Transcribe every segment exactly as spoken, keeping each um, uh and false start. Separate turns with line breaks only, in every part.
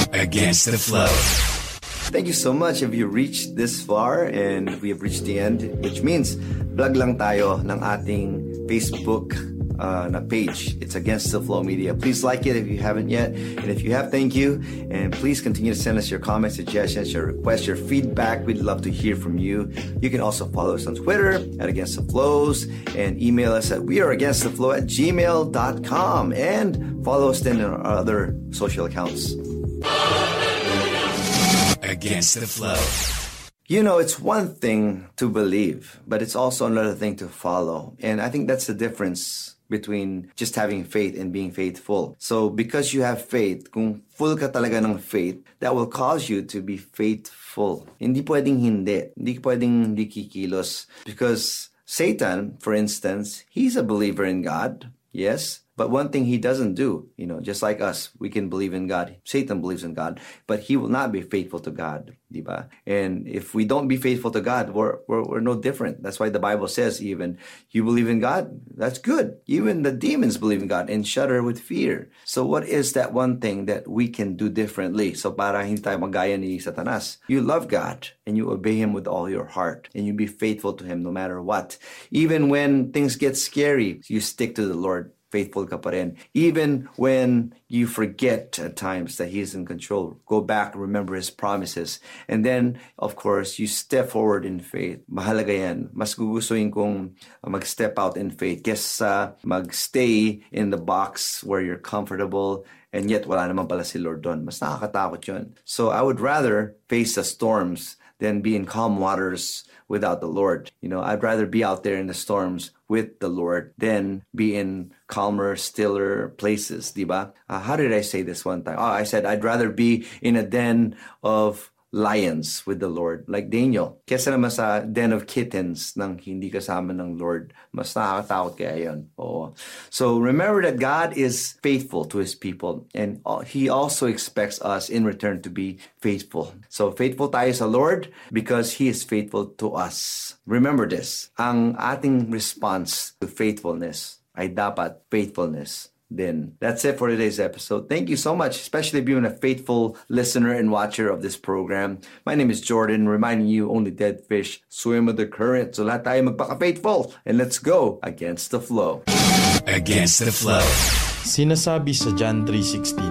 Against the Flow.
Thank you so much if you reached this far and we have reached the end, which means vlog lang tayo ng ating Facebook uh, na page. It's Against the Flow Media. Please like it if you haven't yet. And if you have, thank you. And please continue to send us your comments, suggestions, your requests, your feedback. We'd love to hear from you. You can also follow us on Twitter at Against the Flows and email us at weareagainsttheflow at gmail dot com and follow us then on our other social accounts.
Against the Flow.
You know, it's one thing to believe, but it's also another thing to follow. And I think that's the difference between just having faith and being faithful. So because you have faith, kung full ka talaga ng faith, that will cause you to be faithful. Hindi pwedeng hindi. Hindi pwedeng hindi kikilos. Because Satan, for instance, he's a believer in God. Yes. But one thing he doesn't do, you know, just like us, we can believe in God. Satan believes in God, but he will not be faithful to God, diba? And if we don't be faithful to God, we're, we're we're no different. That's why the Bible says even, you believe in God, that's good. Even the demons believe in God and shudder with fear. So what is that one thing that we can do differently? So para hindi tayo magaya ni Satanas, you love God and you obey Him with all your heart and you be faithful to Him no matter what. Even when things get scary, you stick to the Lord. Faithful ka pa rin. Even when you forget at times that He's in control, go back, remember His promises. And then, of course, you step forward in faith. Mahalaga yan. Mas gugustuhin kong mag-step out in faith kesa mag-stay in the box where you're comfortable and yet wala naman pala si Lord doon. Mas nakakatakot yun. So I would rather face the storms than be in calm waters without the Lord. You know, I'd rather be out there in the storms with the Lord than be in calmer, stiller places, diba? Uh, how did I say this one time? Oh, I said I'd rather be in a den of lions with the Lord, like Daniel. Kesa naman sa den of kittens nang hindi kasama ng Lord. Mas nakakatakot kaya yun. Oo. So remember that God is faithful to His people and He also expects us in return to be faithful. So faithful tayo sa Lord because He is faithful to us. Remember this, ang ating response to faithfulness ay dapat faithfulness. Then that's it for today's episode. Thank you so much, especially being a faithful listener and watcher of this program. My name is Jordan, reminding you only dead fish swim with the current. So lahat tayo magpaka-faithful and let's go against the flow.
Against the Flow.
Sinasabi sa John three sixteen,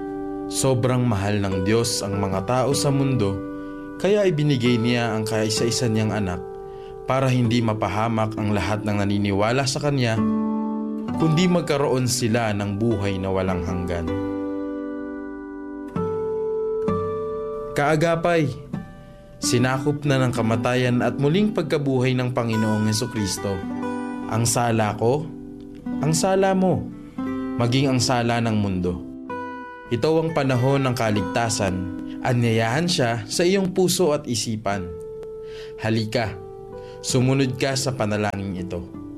sobrang mahal ng Diyos ang mga tao sa mundo, kaya ibinigay niya ang kaisa-isa niyang anak para hindi mapahamak ang lahat ng naniniwala sa Kanya, kundi magkaroon sila ng buhay na walang hanggan. Kaagapay, sinakop na ng kamatayan at muling pagkabuhay ng Panginoong Hesukristo. Ang sala ko, ang sala mo, maging ang sala ng mundo. Ito ang panahon ng kaligtasan. Anyayahan siya sa iyong puso at isipan. Halika, sumunod ka sa panalangin ito.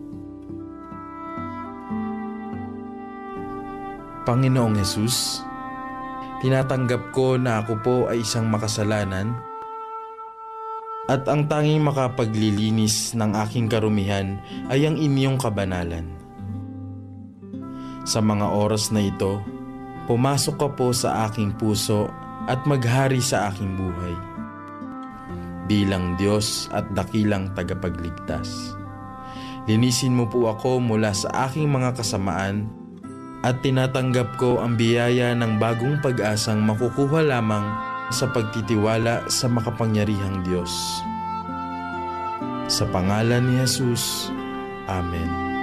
Panginoong Jesus, tinatanggap ko na ako po ay isang makasalanan at ang tanging makapaglilinis ng aking karumihan ay ang inyong kabanalan. Sa mga oras na ito, pumasok ka po sa aking puso at maghari sa aking buhay. Bilang Diyos at dakilang tagapagligtas. Linisin mo po ako mula sa aking mga kasamaan at tinatanggap ko ang biyaya ng bagong pag-asang makukuha lamang sa pagtitiwala sa makapangyarihang Diyos. Sa pangalan ni Jesus, Amen.